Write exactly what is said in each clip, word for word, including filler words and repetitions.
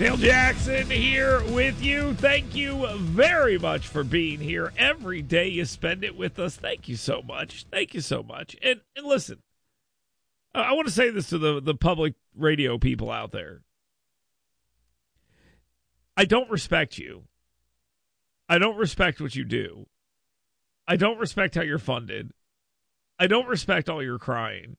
Dale Jackson here with you. Thank you very much for being here. Every day you spend it with us. Thank you so much. Thank you so much. And, and listen, I want to say this to the, the public radio people out there. I don't respect you. I don't respect what you do. I don't respect how you're funded. I don't respect all your crying.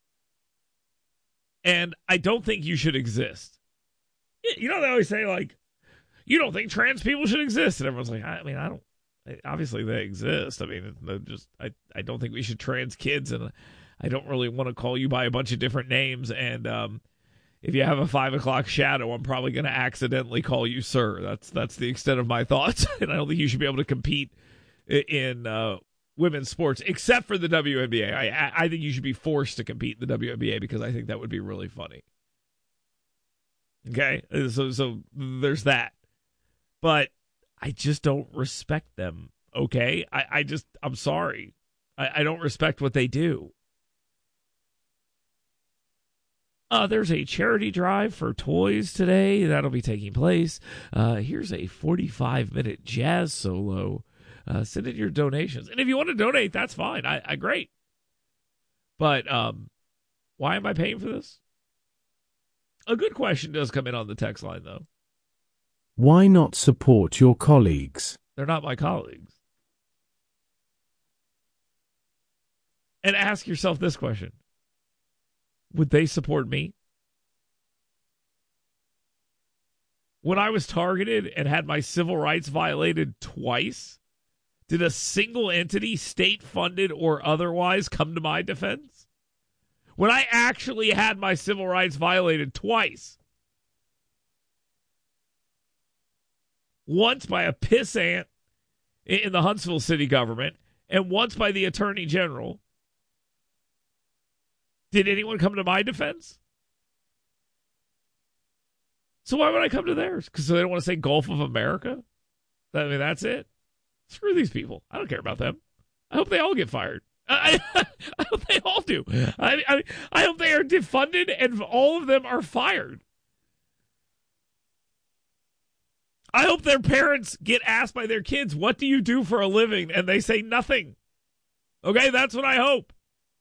And I don't think you should exist. You know, they always say, like, you don't think trans people should exist. And everyone's like, I mean, I don't. Obviously, they exist. I mean, just I, I don't think we should trans kids. And I don't really want to call you by a bunch of different names. And um, if you have a five o'clock shadow, I'm probably going to accidentally call you sir. That's that's the extent of my thoughts. And I don't think you should be able to compete in uh, women's sports, except for the W N B A. I, I think you should be forced to compete in the W N B A because I think that would be really funny. Okay, so so there's that. But I just don't respect them, okay? I, I just, I'm sorry. I, I don't respect what they do. Uh, there's a charity drive for toys today. That'll be taking place. Uh, here's a forty-five minute jazz solo. Uh, send in your donations. And if you want to donate, that's fine. I, I great. But um, why am I paying for this? A good question does come in on the text line, though. Why not support your colleagues? They're not my colleagues. And ask yourself this question. Would they support me? When I was targeted and had my civil rights violated twice, did a single entity, state-funded or otherwise, come to my defense? When I actually had my civil rights violated twice. Once by a pissant in the Huntsville city government, and once by the attorney general. Did anyone come to my defense? So why would I come to theirs? Because they don't want to say Gulf of America? I mean, that's it. Screw these people. I don't care about them. I hope they all get fired. I, I hope they all do. I, I, I hope they are defunded and all of them are fired. I hope their parents get asked by their kids, what do you do for a living? And they say nothing. Okay, that's what I hope.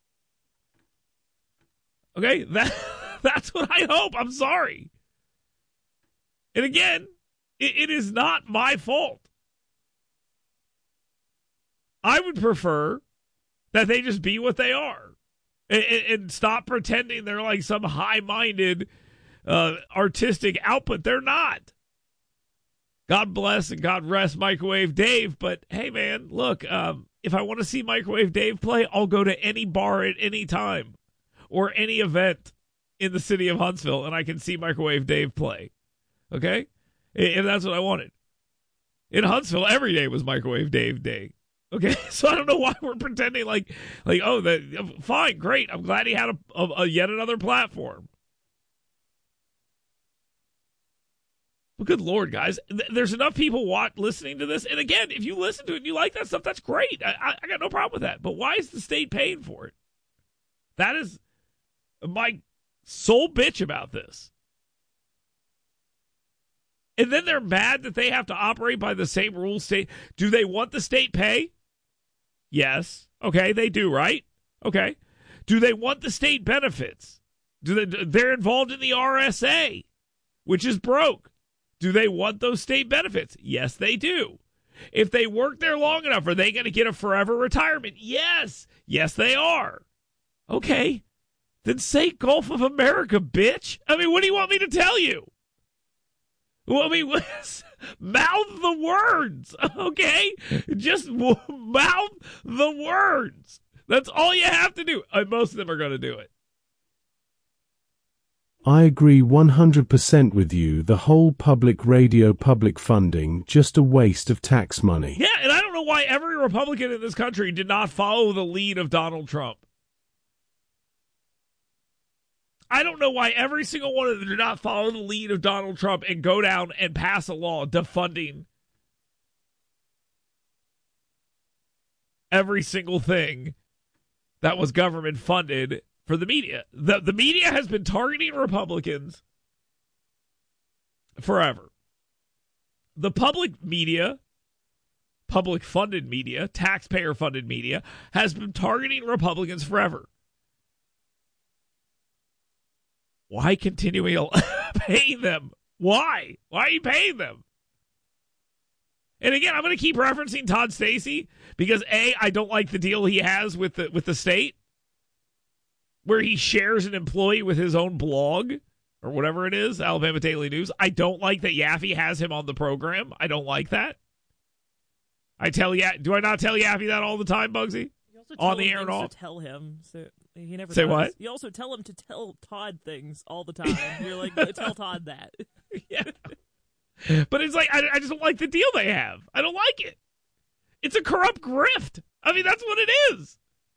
Okay, that that's what I hope. I'm sorry. And again, it, it is not my fault. I would prefer that they just be what they are and, and stop pretending they're like some high-minded uh, artistic output. They're not. God bless and God rest Microwave Dave. But, hey, man, look, um, if I want to see Microwave Dave play, I'll go to any bar at any time or any event in the city of Huntsville, and I can see Microwave Dave play. Okay? If that's what I wanted. In Huntsville, every day was Microwave Dave Day. Okay, so I don't know why we're pretending like, like oh, that fine, great. I'm glad he had a, a, a yet another platform. Well, good Lord, guys, Th- there's enough people watch, listening to this. And again, if you listen to it and you like that stuff, that's great. I, I, I got no problem with that. But why is the state paying for it? That is my sole bitch about this. And then they're mad that they have to operate by the same rules. State, do they want the state pay? Yes. Okay, they do, right? Okay. Do they want the state benefits? Do they, they're involved in the R S A, which is broke. Do they want those state benefits? Yes, they do. If they work there long enough, are they going to get a forever retirement? Yes. Yes, they are. Okay. Then say Gulf of America, bitch. I mean, what do you want me to tell you? Well, I mean, mouth the words, okay? Just mouth the words. That's all you have to do. And most of them are going to do it. I agree one hundred percent with you. The whole public radio, public funding, just a waste of tax money. Yeah, and I don't know why every Republican in this country did not follow the lead of Donald Trump. I don't know why every single one of them did not follow the lead of Donald Trump and go down and pass a law defunding every single thing that was government funded for the media. The, the media has been targeting Republicans forever. The public media, public-funded media, taxpayer-funded media, has been targeting Republicans forever. Why continuing paying them? Why? Why are you paying them? And again, I'm going to keep referencing Todd Stacey because A, I don't like the deal he has with the with the state, where he shares an employee with his own blog or whatever it is, Alabama Daily News. I don't like that Yaffe has him on the program. I don't like that. I tell ya, do I not tell Yaffe that all the time, Bugsy? You also tell On the him air and things off. To tell him, so he never Say does. what? You also tell him to tell Todd things all the time. You're like, no, tell Todd that. Yeah. But it's like, I, I just don't like the deal they have. I don't like it. It's a corrupt grift. I mean, that's what it is.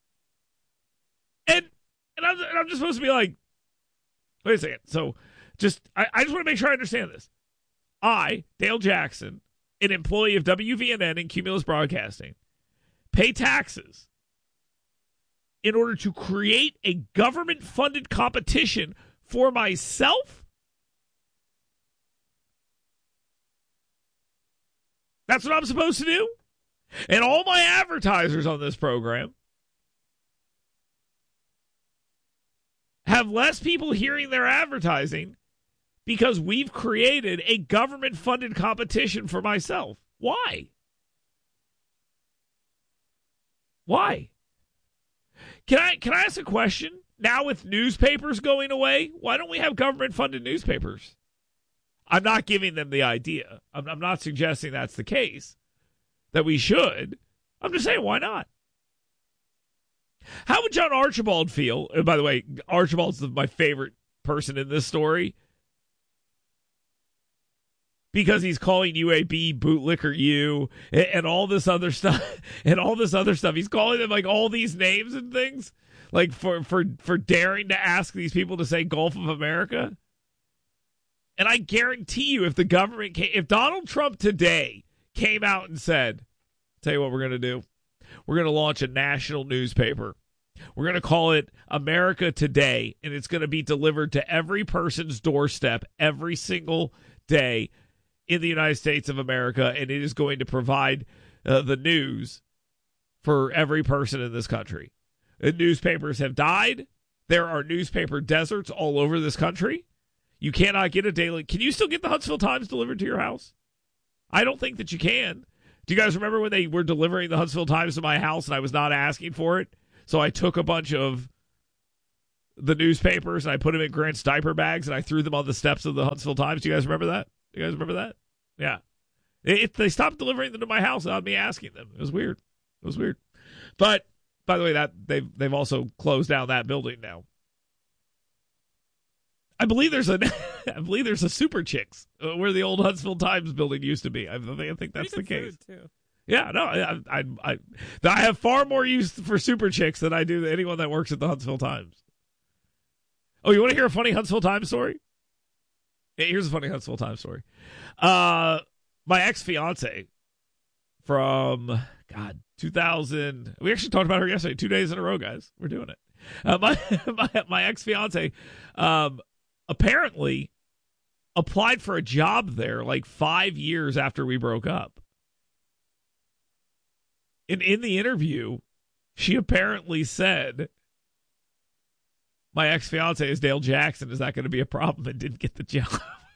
And and I'm, and I'm just supposed to be like, wait a second. So just, I, I just want to make sure I understand this. I, Dale Jackson, an employee of W V N N and Cumulus Broadcasting, pay taxes in order to create a government-funded competition for myself? That's what I'm supposed to do? And all my advertisers on this program have less people hearing their advertising because we've created a government-funded competition for myself. Why? Why? Can I can I ask a question? Now with newspapers going away, why don't we have government-funded newspapers? I'm not giving them the idea. I'm, I'm not suggesting that's the case, that we should. I'm just saying, why not? How would John Archibald feel? And by the way, Archibald's my favorite person in this story because he's calling U A B Bootlicker U and, and all this other stuff and all this other stuff. He's calling them like all these names and things, like for for for daring to ask these people to say Gulf of America. And I guarantee you, if the government came, if Donald Trump today came out and said, tell you what we're going to do, we're going to launch a national newspaper. We're going to call it America Today, and it's going to be delivered to every person's doorstep every single day in the United States of America, and it is going to provide uh, the news for every person in this country. And newspapers have died. There are newspaper deserts all over this country. You cannot get a daily. Can you still get the Huntsville Times delivered to your house? I don't think that you can. Do you guys remember when they were delivering the Huntsville Times to my house and I was not asking for it? So I took a bunch of the newspapers and I put them in Grant's diaper bags and I threw them on the steps of the Huntsville Times. Do you guys remember that? Do you guys remember that? Yeah. It, it, they stopped delivering them to my house without me asking them. It was weird. It was weird. But, by the way, that they've, they've also closed down that building now. I believe there's a, I believe there's a Super Chicks uh, where the old Huntsville Times building used to be. I think, I think that's the case. Too. Yeah, no, I, I, I, I have far more use for Super Chicks than I do to anyone that works at the Huntsville Times. Oh, you want to hear a funny Huntsville Times story? Hey, here's a funny Huntsville Times story. Uh, my ex-fiance from God two thousand. We actually talked about her yesterday. Two days in a row, guys. We're doing it. Uh, my my my ex-fiance. Um. Apparently applied for a job there like five years after we broke up. And in the interview, she apparently said, my ex-fiance is Dale Jackson. Is that going to be a problem? And didn't get the job.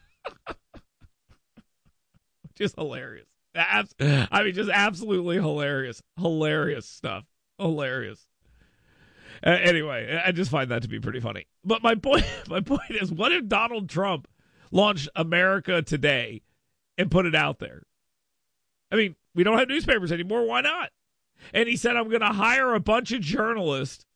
Which is hilarious. I mean, just absolutely hilarious. Hilarious stuff. Hilarious. Uh, anyway, I just find that to be pretty funny. But my point, my point is, what if Donald Trump launched America Today and put it out there? I mean, we don't have newspapers anymore. Why not? And he said, I'm going to hire a bunch of journalists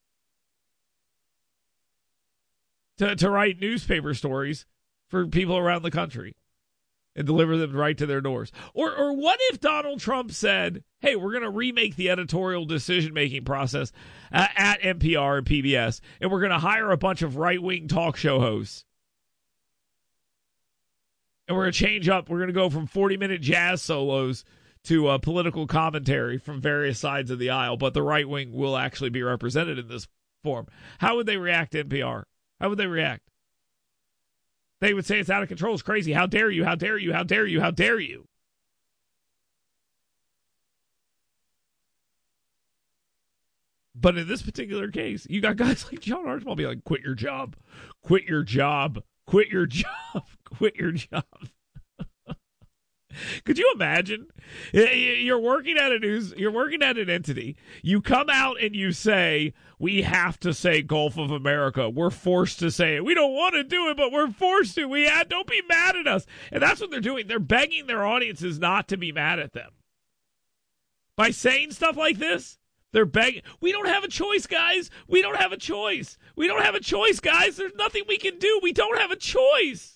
to, to write newspaper stories for people around the country and deliver them right to their doors. Or or what if Donald Trump said, hey, we're going to remake the editorial decision-making process uh, at N P R and P B S, and we're going to hire a bunch of right-wing talk show hosts. And we're going to change up. We're going to go from forty-minute jazz solos to uh, political commentary from various sides of the aisle, but the right wing will actually be represented in this form. How would they react to N P R? How would they react? They would say it's out of control. It's crazy. How dare you? How dare you? How dare you? How dare you? But in this particular case, you got guys like John Archibald be like, quit your job. Quit your job. Quit your job. Quit your job. Could you imagine? You're working at a news, you're working at an entity. You come out and you say, we have to say Gulf of America. We're forced to say it. We don't want to do it, but we're forced to. We had, don't be mad at us. And that's what they're doing. They're begging their audiences not to be mad at them. By saying stuff like this, they're begging. We don't have a choice, guys. We don't have a choice. We don't have a choice, guys. There's nothing we can do. We don't have a choice.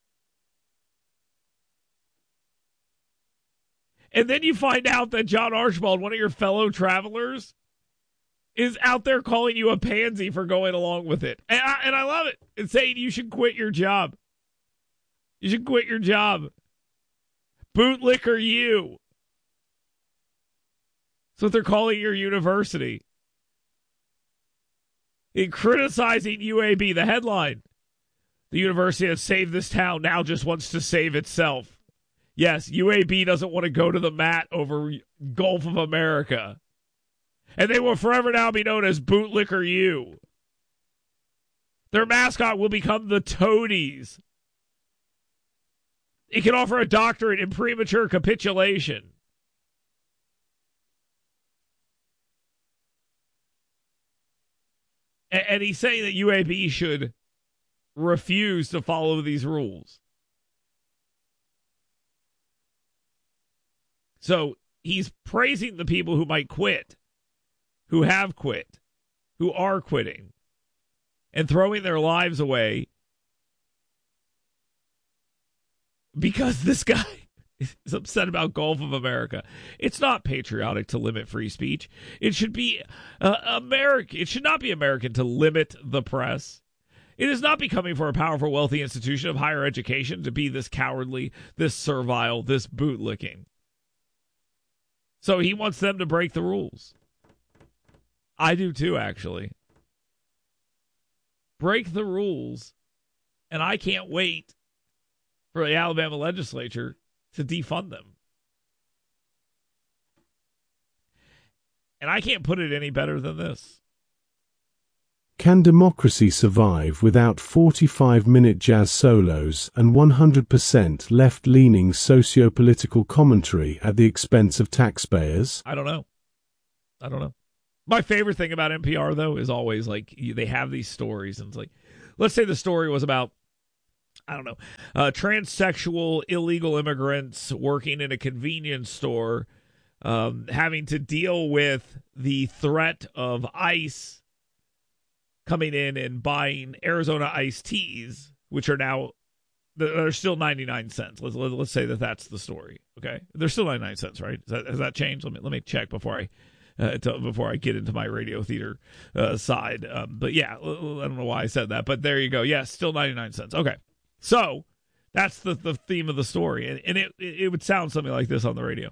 And then you find out that John Archibald, one of your fellow travelers, is out there calling you a pansy for going along with it. And I, and I love it. And saying you should quit your job. You should quit your job. Bootlicker you. That's what they're calling your university. In criticizing U A B, the headline, the university has saved this town, now just wants to save itself. Yes, U A B doesn't want to go to the mat over Gulf of America. And they will forever now be known as Bootlicker U. Their mascot will become the Toadies. It can offer a doctorate in premature capitulation. And he's saying that U A B should refuse to follow these rules. So he's praising the people who might quit, who have quit, who are quitting, and throwing their lives away because this guy is upset about Gulf of America. It's not patriotic to limit free speech. It should be uh, American. It should not be American to limit the press. It is not becoming for a powerful, wealthy institution of higher education to be this cowardly, this servile, this bootlicking. So he wants them to break the rules. I do too, actually. Break the rules, and I can't wait for the Alabama legislature to defund them. And I can't put it any better than this. Can democracy survive without forty-five minute jazz solos and one hundred percent left-leaning socio-political commentary at the expense of taxpayers? I don't know. I don't know. My favorite thing about N P R, though, is always like they have these stories. And it's like, let's say the story was about, I don't know, uh, transsexual illegal immigrants working in a convenience store, um, having to deal with the threat of ICE coming in and buying Arizona iced teas, which are now, they're still ninety-nine cents. Let's, let's say that that's the story. Okay. They're still ninety-nine cents, right? Has that, has that changed? Let me, let me check before I, uh, to, before I get into my radio theater uh, side. Um, but yeah, I don't know why I said that, but there you go. Yes, still ninety-nine cents. Okay. So that's the, the theme of the story. And, and it, it would sound something like this on the radio.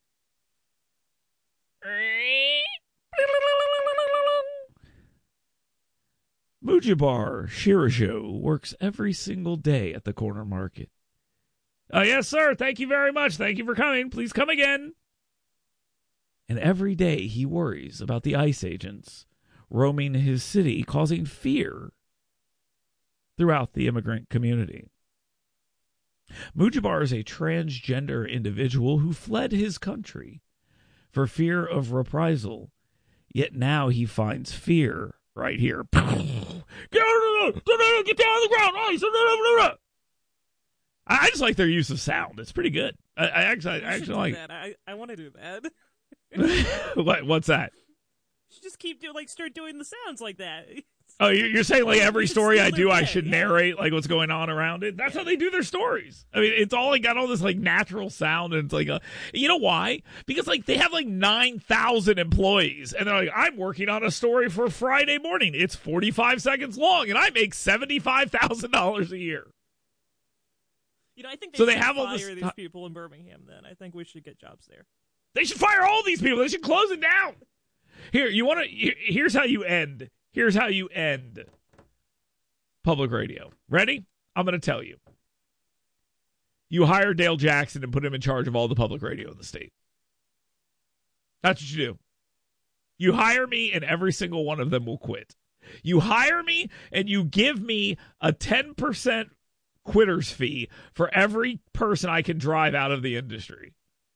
Mujibar Shirajo works every single day at the corner market. Uh, yes, sir. Thank you very much. Thank you for coming. Please come again. And every day he worries about the ICE agents roaming his city, causing fear throughout the immigrant community. Mujibar is a transgender individual who fled his country for fear of reprisal, yet now he finds fear right here. Get down on the ground! I just like their use of sound. It's pretty good. I, I actually, I actually like that. I, I want to do that. what? What's that? You should just keep doing, like, start doing the sounds like that. Oh, you're saying like every story I do, I way, should yeah. narrate like what's going on around it. That's how they do their stories. I mean, it's all like got all this like natural sound, and it's like, a, you know why? Because like they have like nine thousand employees, and they're like, I'm working on a story for Friday morning. It's forty-five seconds long, and I make seventy-five thousand dollars a year. You know, I think they so should they have fire all this these t- people in Birmingham. Then I think we should get jobs there. They should fire all these people. They should close it down. Here, you want to? Here's how you end. Here's how you end public radio. Ready? I'm going to tell you. You hire Dale Jackson and put him in charge of all the public radio in the state. That's what you do. You hire me and every single one of them will quit. You hire me and you give me a ten percent quitter's fee for every person I can drive out of the industry.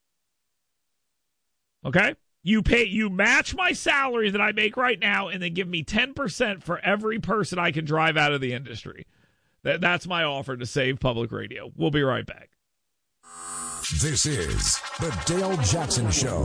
Okay? You pay, you match my salary that I make right now and then give me ten percent for every person I can drive out of the industry. That, that's my offer to save public radio. We'll be right back. This is the Dale Jackson Show.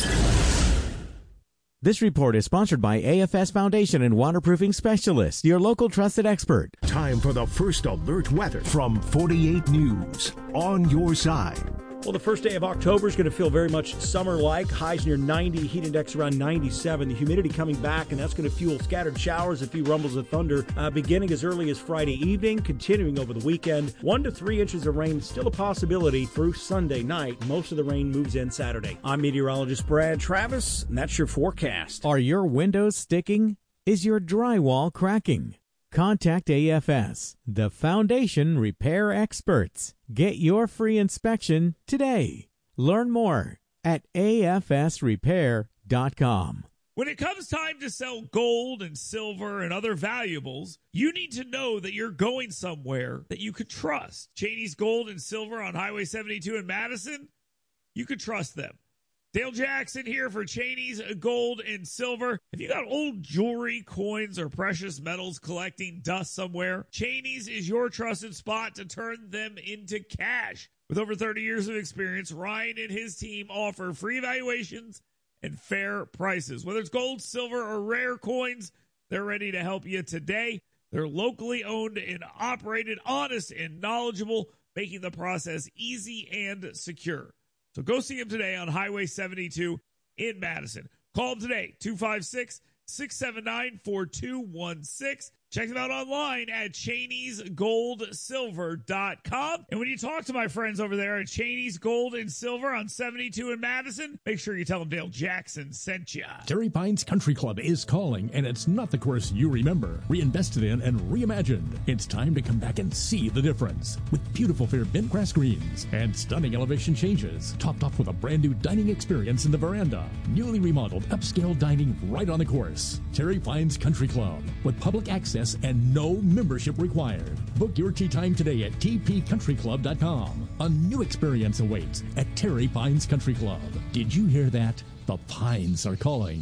This report is sponsored by A F S Foundation and Waterproofing Specialists, your local trusted expert. Time for the first alert weather from forty-eight News. On your side. Well, the first day of October is going to feel very much summer-like. Highs near ninety, heat index around ninety-seven. The humidity coming back, and that's going to fuel scattered showers, a few rumbles of thunder, uh, beginning as early as Friday evening, continuing over the weekend. One to three inches of rain still a possibility through Sunday night. Most of the rain moves in Saturday. I'm meteorologist Brad Travis, and that's your forecast. Are your windows sticking? Is your drywall cracking? Contact A F S, the foundation repair experts. Get your free inspection today. Learn more at A F S repair dot com. When it comes time to sell gold and silver and other valuables, you need to know that you're going somewhere that you could trust. Cheney's Gold and Silver on Highway seventy-two in Madison, you could trust them. Dale Jackson here for Cheney's Gold and Silver. If you got old jewelry, coins, or precious metals collecting dust somewhere, Cheney's is your trusted spot to turn them into cash. With over thirty years of experience, Ryan and his team offer free evaluations and fair prices. Whether it's gold, silver, or rare coins, they're ready to help you today. They're locally owned and operated, honest and knowledgeable, making the process easy and secure. So go see him today on Highway seventy-two in Madison. Call him today, two five six, six seven nine, four two one six. Check them out online at Cheney's Gold Silver dot com. And when you talk to my friends over there at Cheney's Gold and Silver on seventy-two in Madison, make sure you tell them Dale Jackson sent you. Terry Pines Country Club is calling, and it's not the course you remember. Reinvested in and reimagined. It's time to come back and see the difference. With beautiful fair bent grass greens and stunning elevation changes, topped off with a brand new dining experience in the veranda. Newly remodeled upscale dining right on the course. Terry Pines Country Club with public access and no membership required. Book your tea time today at T P country club dot com. A new experience awaits at Terry Pines Country Club. Did you hear that? The Pines are calling.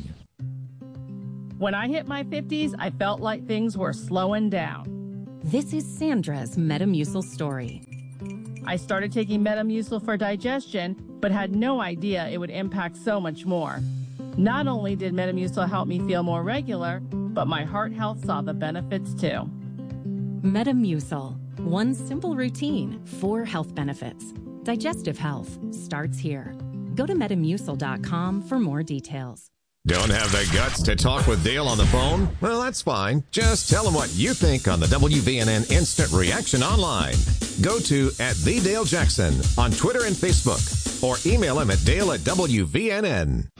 When I hit my fifties, I felt like things were slowing down. This is Sandra's Metamucil story. I started taking Metamucil for digestion, but had no idea it would impact so much more. Not only did Metamucil help me feel more regular, but my heart health saw the benefits too. Metamucil. One simple routine, four health benefits. Digestive health starts here. Go to metamucil dot com for more details. Don't have the guts to talk with Dale on the phone? Well, that's fine. Just tell him what you think on the W V N N Instant Reaction online. Go to at the Dale Jackson on Twitter and Facebook, or email him at Dale at W V N N.